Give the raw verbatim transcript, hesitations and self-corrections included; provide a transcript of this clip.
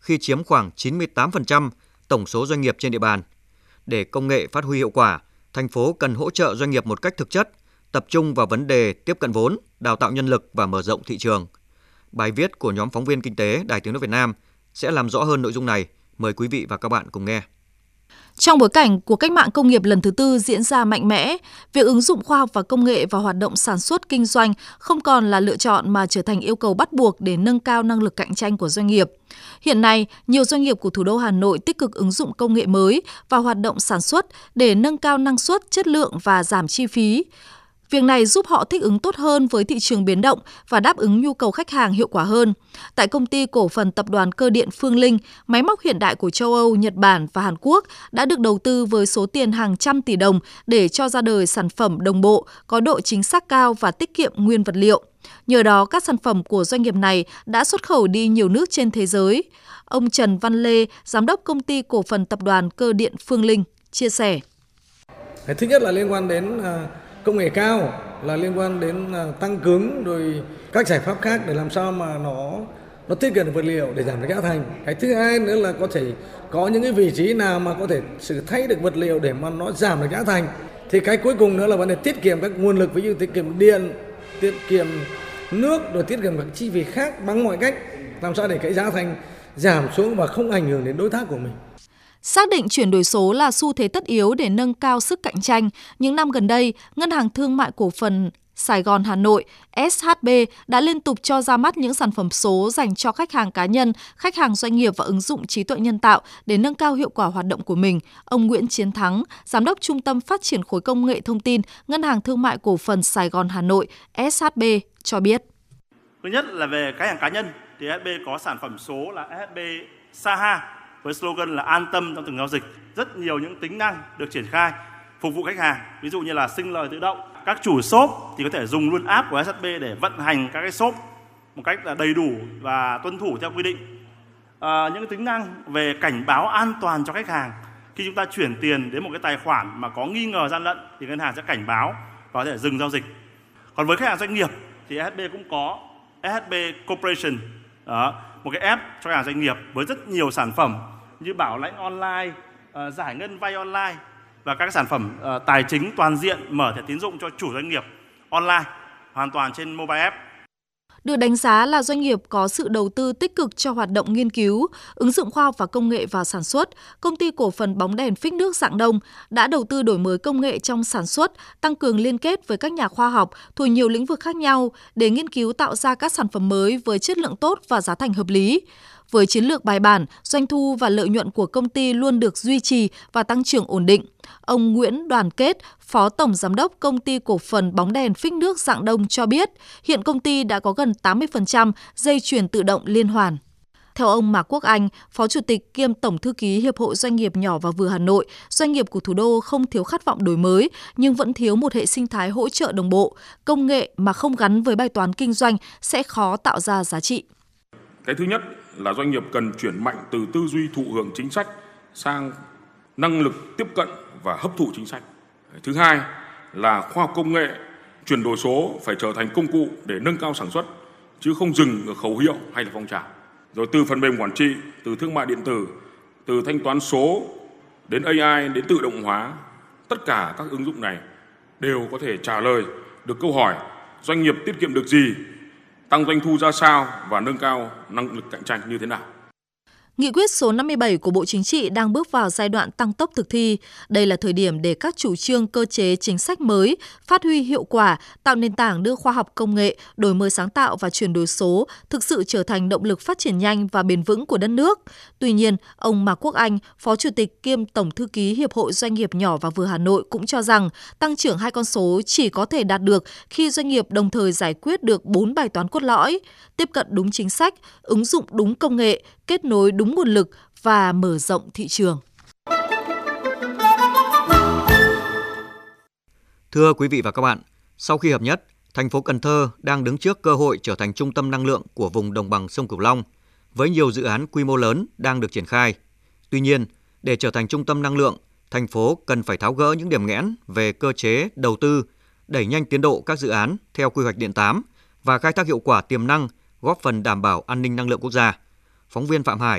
khi chiếm khoảng chín mươi tám phần trăm tổng số doanh nghiệp trên địa bàn. Để công nghệ phát huy hiệu quả, thành phố cần hỗ trợ doanh nghiệp một cách thực chất, tập trung vào vấn đề tiếp cận vốn, đào tạo nhân lực và mở rộng thị trường. Bài viết của nhóm phóng viên kinh tế Đài Tiếng nói Việt Nam sẽ làm rõ hơn nội dung này. Mời quý vị và các bạn cùng nghe. Trong bối cảnh của cách mạng công nghiệp lần thứ tư diễn ra mạnh mẽ, việc ứng dụng khoa học và công nghệ vào hoạt động sản xuất kinh doanh không còn là lựa chọn mà trở thành yêu cầu bắt buộc để nâng cao năng lực cạnh tranh của doanh nghiệp. Hiện nay, nhiều doanh nghiệp của thủ đô Hà Nội tích cực ứng dụng công nghệ mới vào hoạt động sản xuất để nâng cao năng suất, chất lượng và giảm chi phí. Việc này giúp họ thích ứng tốt hơn với thị trường biến động và đáp ứng nhu cầu khách hàng hiệu quả hơn. Tại công ty cổ phần tập đoàn cơ điện Phương Linh, máy móc hiện đại của châu Âu, Nhật Bản và Hàn Quốc đã được đầu tư với số tiền hàng trăm tỷ đồng để cho ra đời sản phẩm đồng bộ, có độ chính xác cao và tiết kiệm nguyên vật liệu. Nhờ đó, các sản phẩm của doanh nghiệp này đã xuất khẩu đi nhiều nước trên thế giới. Ông Trần Văn Lê, giám đốc công ty cổ phần tập đoàn cơ điện Phương Linh, chia sẻ. Thứ nhất là liên quan đến công nghệ cao, là liên quan đến tăng cứng rồi các giải pháp khác để làm sao mà nó nó tiết kiệm được vật liệu để giảm được giá thành. Cái thứ hai nữa là có thể có những cái vị trí nào mà có thể sự thay được vật liệu để mà nó giảm được giá thành. Thì cái cuối cùng nữa là vấn đề tiết kiệm các nguồn lực, ví dụ tiết kiệm điện, tiết kiệm nước, rồi tiết kiệm các chi phí khác bằng mọi cách, làm sao để cái giá thành giảm xuống và không ảnh hưởng đến đối tác của mình. Xác định chuyển đổi số là xu thế tất yếu để nâng cao sức cạnh tranh, những năm gần đây, Ngân hàng Thương mại Cổ phần Sài Gòn Hà Nội ét hát bê đã liên tục cho ra mắt những sản phẩm số dành cho khách hàng cá nhân, khách hàng doanh nghiệp và ứng dụng trí tuệ nhân tạo để nâng cao hiệu quả hoạt động của mình. Ông Nguyễn Chiến Thắng, Giám đốc Trung tâm Phát triển khối công nghệ thông tin Ngân hàng Thương mại Cổ phần Sài Gòn Hà Nội ét hát bê cho biết. Thứ nhất là về khách hàng cá nhân thì ét hát bê có sản phẩm số là ét hát bê Saha với slogan là an tâm trong từng giao dịch. Rất nhiều những tính năng được triển khai phục vụ khách hàng, ví dụ như là sinh lời tự động. Các chủ shop thì có thể dùng luôn app của ét hát bê để vận hành các cái shop một cách là đầy đủ và tuân thủ theo quy định. À, những tính năng về cảnh báo an toàn cho khách hàng. Khi chúng ta chuyển tiền đến một cái tài khoản mà có nghi ngờ gian lận thì ngân hàng sẽ cảnh báo và có thể dừng giao dịch. Còn với khách hàng doanh nghiệp thì ét hát bê cũng có ét hát bê Corporation, đó, một cái app cho khách hàng doanh nghiệp với rất nhiều sản phẩm như bảo lãnh online, uh, giải ngân vay online và các sản phẩm uh, tài chính toàn diện, mở thẻ tín dụng cho chủ doanh nghiệp online, hoàn toàn trên mobile app. Được đánh giá là doanh nghiệp có sự đầu tư tích cực cho hoạt động nghiên cứu, ứng dụng khoa học và công nghệ vào sản xuất, công ty cổ phần bóng đèn phích nước Rạng Đông đã đầu tư đổi mới công nghệ trong sản xuất, tăng cường liên kết với các nhà khoa học thuộc nhiều lĩnh vực khác nhau để nghiên cứu tạo ra các sản phẩm mới với chất lượng tốt và giá thành hợp lý. Với chiến lược bài bản, doanh thu và lợi nhuận của công ty luôn được duy trì và tăng trưởng ổn định. Ông Nguyễn Đoàn Kết, Phó Tổng Giám đốc Công ty Cổ phần Bóng đèn phích nước Rạng Đông cho biết, hiện công ty đã có gần tám mươi phần trăm dây chuyền tự động liên hoàn. Theo ông Mạc Quốc Anh, Phó Chủ tịch kiêm Tổng Thư ký Hiệp hội Doanh nghiệp nhỏ và vừa Hà Nội, doanh nghiệp của thủ đô không thiếu khát vọng đổi mới, nhưng vẫn thiếu một hệ sinh thái hỗ trợ đồng bộ. Công nghệ mà không gắn với bài toán kinh doanh sẽ khó tạo ra giá trị. Cái thứ nhất là doanh nghiệp cần chuyển mạnh từ tư duy thụ hưởng chính sách sang năng lực tiếp cận và hấp thụ chính sách. Thứ hai là khoa học công nghệ, chuyển đổi số phải trở thành công cụ để nâng cao sản xuất, chứ không dừng ở khẩu hiệu hay là phong trào. Rồi từ phần mềm quản trị, từ thương mại điện tử, từ thanh toán số đến a i, đến tự động hóa, tất cả các ứng dụng này đều có thể trả lời được câu hỏi doanh nghiệp tiết kiệm được gì, tăng doanh thu ra sao và nâng cao năng lực cạnh tranh như thế nào. Nghị quyết số năm mươi bảy của Bộ Chính trị đang bước vào giai đoạn tăng tốc thực thi. Đây là thời điểm để các chủ trương cơ chế chính sách mới phát huy hiệu quả, tạo nền tảng đưa khoa học công nghệ, đổi mới sáng tạo và chuyển đổi số thực sự trở thành động lực phát triển nhanh và bền vững của đất nước. Tuy nhiên, ông Mạc Quốc Anh, Phó Chủ tịch kiêm Tổng Thư ký Hiệp hội Doanh nghiệp nhỏ và vừa Hà Nội cũng cho rằng tăng trưởng hai con số chỉ có thể đạt được khi doanh nghiệp đồng thời giải quyết được bốn bài toán cốt lõi: tiếp cận đúng chính sách, ứng dụng đúng công nghệ, kết nối đúng nguồn lực và mở rộng thị trường. Thưa quý vị và các bạn, sau khi hợp nhất, thành phố Cần Thơ đang đứng trước cơ hội trở thành trung tâm năng lượng của vùng đồng bằng sông Cửu Long, với nhiều dự án quy mô lớn đang được triển khai. Tuy nhiên, để trở thành trung tâm năng lượng, thành phố cần phải tháo gỡ những điểm nghẽn về cơ chế, đầu tư, đẩy nhanh tiến độ các dự án theo quy hoạch điện tám và khai thác hiệu quả tiềm năng, góp phần đảm bảo an ninh năng lượng quốc gia. Phóng viên Phạm Hải